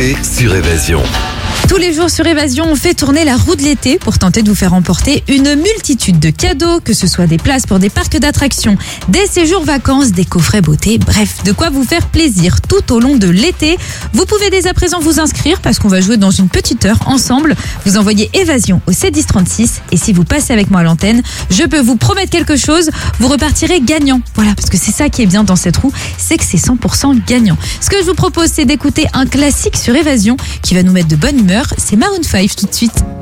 l'été sur Évasion. Tous les jours sur Évasion, on fait tourner la roue de l'été pour tenter de vous faire emporter une multitude de cadeaux, que ce soit des places pour des parcs d'attractions, des séjours vacances, des coffrets beauté, bref, de quoi vous faire plaisir tout au long de l'été. Vous pouvez dès à présent vous inscrire parce qu'on va jouer dans une petite heure ensemble. Vous envoyez Évasion au 71036 et si vous passez avec moi à l'antenne, je peux vous promettre quelque chose, vous repartirez gagnant. Voilà, parce que c'est ça qui est bien dans cette roue, c'est que c'est 100% gagnant. Ce que je vous propose, c'est d'écouter un classique sur Évasion qui va nous mettre de bonne humeur. C'est Maroon 5 tout de suite.